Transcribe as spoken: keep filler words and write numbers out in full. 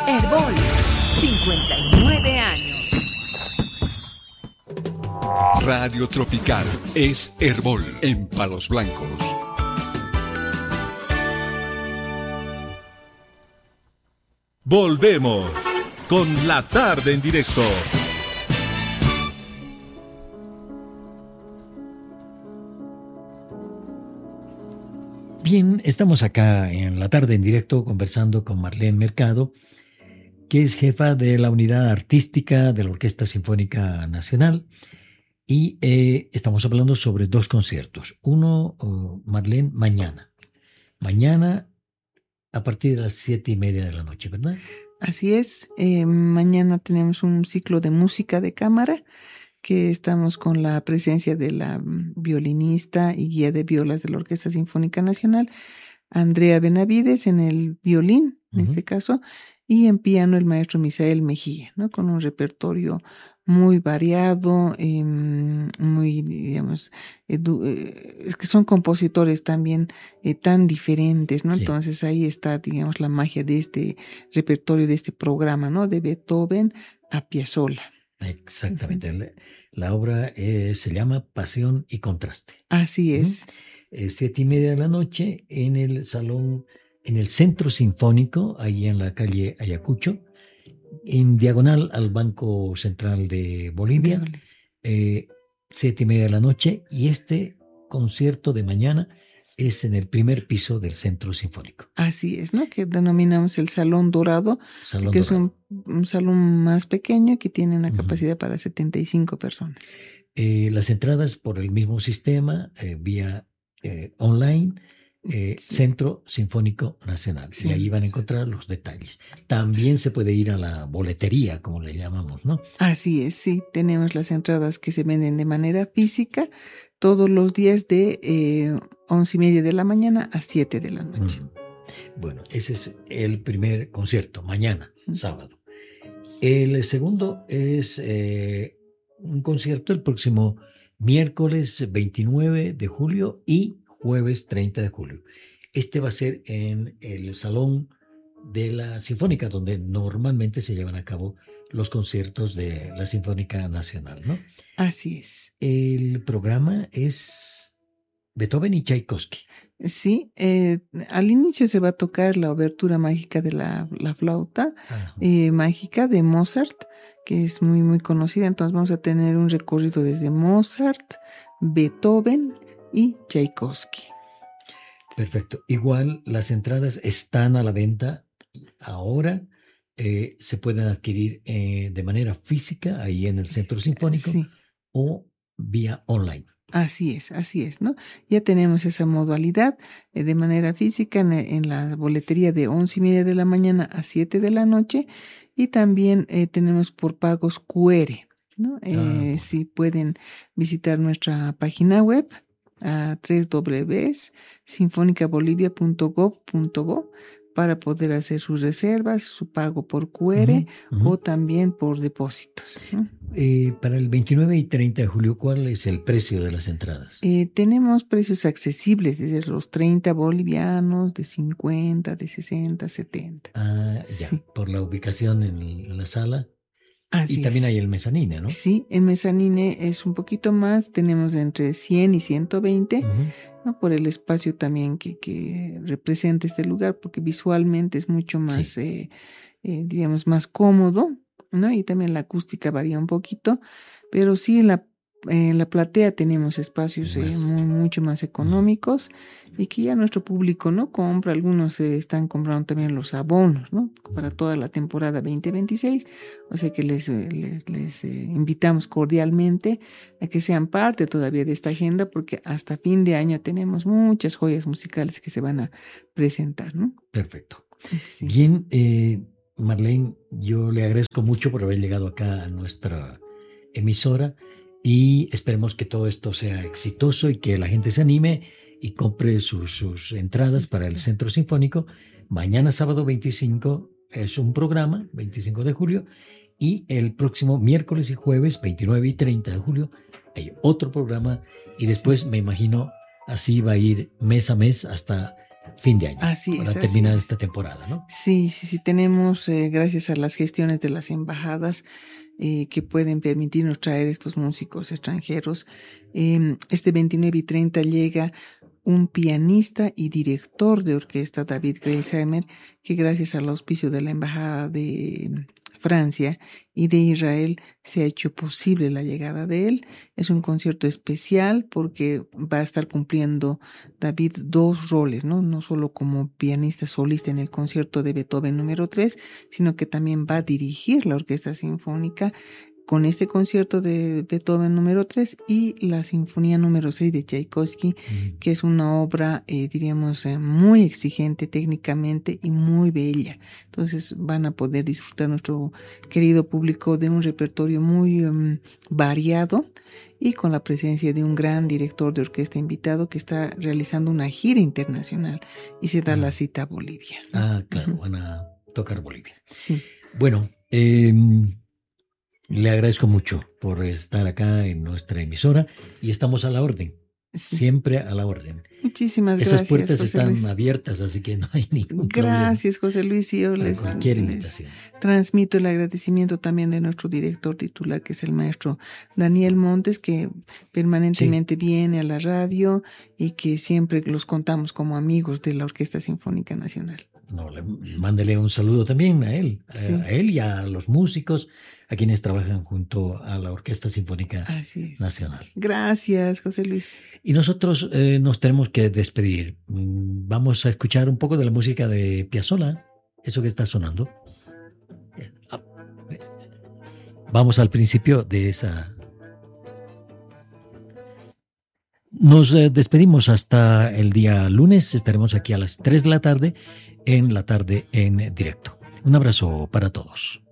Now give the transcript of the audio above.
Herbol, cincuenta y nueve años. Radio Tropical es Herbol en Palos Blancos. Volvemos con La Tarde en Directo. Bien, estamos acá en La Tarde en Directo conversando con Marlene Mercado, que es jefa de la unidad artística de la Orquesta Sinfónica Nacional, y eh, estamos hablando sobre dos conciertos. Uno, oh, Marlene, mañana. Mañana a partir de las siete y media de la noche, ¿verdad? Así es. Eh, mañana tenemos un ciclo de música de cámara que estamos con la presencia de la violinista y guía de violas de la Orquesta Sinfónica Nacional, Andrea Benavides, en el violín, en uh-huh. este caso, y en piano el maestro Misael Mejía, ¿no? Con un repertorio muy variado, eh, muy, digamos, edu- eh, es que son compositores también eh, tan diferentes, ¿no? Sí. Entonces ahí está, digamos, la magia de este repertorio, de este programa, ¿no? De Beethoven a Piazzolla. Exactamente. Uh-huh. La, la obra eh, se llama Pasión y Contraste. Así es. Uh-huh. Eh, siete y media de la noche en el salón, en el Centro Sinfónico, ahí en la calle Ayacucho, en diagonal al Banco Central de Bolivia, eh, siete y media de la noche, y este concierto de mañana es en el primer piso del Centro Sinfónico. Así es, ¿no? Que denominamos el Salón Dorado, Salón que Dorado. es un, un salón más pequeño que tiene una capacidad uh-huh. para setenta y cinco personas. Eh, las entradas por el mismo sistema, eh, vía eh, online, eh, sí. Centro Sinfónico Nacional. Sí. Y ahí van a encontrar los detalles. También se puede ir a la boletería, como le llamamos, ¿no? Así es, sí. Tenemos las entradas que se venden de manera física todos los días de eh, once y media de la mañana a siete de la noche. Mm. Bueno, ese es el primer concierto, mañana, mm. sábado. El segundo es eh, un concierto el próximo miércoles veintinueve de julio y jueves treinta de julio. Este va a ser en el Salón de la Sinfónica, donde normalmente se llevan a cabo los conciertos de la Sinfónica Nacional, ¿no? Así es. El programa es Beethoven y Tchaikovsky. Sí, eh, al inicio se va a tocar la obertura mágica de la, la flauta eh, mágica de Mozart, que es muy, muy conocida. Entonces vamos a tener un recorrido desde Mozart, Beethoven y Tchaikovsky. Perfecto. Igual las entradas están a la venta ahora. Eh, se pueden adquirir eh, de manera física ahí en el Centro Sinfónico, sí. o vía online. Así es, así es, ¿no? Ya tenemos esa modalidad eh, de manera física en, en la boletería de once y media de la mañana a siete de la noche, y también eh, tenemos por pagos cu erre, ¿no? Eh, ah, bueno. Si pueden visitar nuestra página web a doble u doble u doble u punto sinfónica bolivia punto gob punto bo para poder hacer sus reservas, su pago por cu erre uh-huh, uh-huh. o también por depósitos, ¿no? Eh, para el veintinueve y treinta de julio, ¿cuál es el precio de las entradas? Eh, tenemos precios accesibles, desde los treinta bolivianos, de cincuenta, de sesenta, setenta. Ah, ya, sí. Por la ubicación en la sala. Así y también es. hay el mezanine, ¿no? Sí, el mezanine es un poquito más, tenemos entre cien y ciento veinte, uh-huh. ¿no? Por el espacio también que, que representa este lugar, porque visualmente es mucho más, sí. eh, eh, diríamos, más cómodo, ¿no? Y también la acústica varía un poquito, pero sí en la, en la platea tenemos espacios eh, muy, mucho más económicos, uh-huh. y que ya nuestro público no compra. Algunos eh, están comprando también los abonos, ¿no? Para toda la temporada veinte veintiséis, o sea que les, les, les eh, invitamos cordialmente a que sean parte todavía de esta agenda, porque hasta fin de año tenemos muchas joyas musicales que se van a presentar, ¿no? Perfecto. Sí. Bien, eh, Marlene, yo le agradezco mucho por haber llegado acá a nuestra emisora, y esperemos que todo esto sea exitoso y que la gente se anime y compre sus, sus entradas para el Centro Sinfónico. Mañana sábado veinticinco es un programa, veinticinco de julio, y el próximo miércoles y jueves veintinueve y treinta de julio hay otro programa, y después me imagino así va a ir mes a mes hasta fin de año. Así es. Para terminar así esta temporada, ¿no? Sí, sí, sí. Tenemos, eh, gracias a las gestiones de las embajadas, eh, que pueden permitirnos traer estos músicos extranjeros. Eh, este veintinueve y treinta llega un pianista y director de orquesta, David Greisheimer, que gracias al auspicio de la Embajada de Francia y de Israel se ha hecho posible la llegada de él. Es un concierto especial porque va a estar cumpliendo David dos roles, ¿no? No solo como pianista solista en el concierto de Beethoven número tres, sino que también va a dirigir la Orquesta Sinfónica con este concierto de Beethoven número tres y la Sinfonía número seis de Tchaikovsky, mm. que es una obra, eh, diríamos, eh, muy exigente técnicamente y muy bella. Entonces van a poder disfrutar nuestro querido público de un repertorio muy um, variado y con la presencia de un gran director de orquesta invitado que está realizando una gira internacional y se da ah. la cita a Bolivia. Ah, claro, uh-huh. van a tocar Bolivia. Sí. Bueno, eh, le agradezco mucho por estar acá en nuestra emisora y estamos a la orden, sí. siempre a la orden. Muchísimas Esas gracias. Esas puertas José están Luis. abiertas, así que no hay ningún gracias, problema. Gracias, José Luis. Y yo les, les transmito el agradecimiento también de nuestro director titular, que es el maestro Daniel Montes, que permanentemente sí. viene a la radio y que siempre los contamos como amigos de la Orquesta Sinfónica Nacional. No, le, mándele un saludo también a él, sí. a, a él y a los músicos, a quienes trabajan junto a la Orquesta Sinfónica Nacional. Gracias, José Luis. Y nosotros eh, nos tenemos que despedir. Vamos a escuchar un poco de la música de Piazzolla, eso que está sonando. Vamos al principio de esa... Nos despedimos hasta el día lunes. Estaremos aquí a las tres de la tarde, en la tarde en directo. Un abrazo para todos.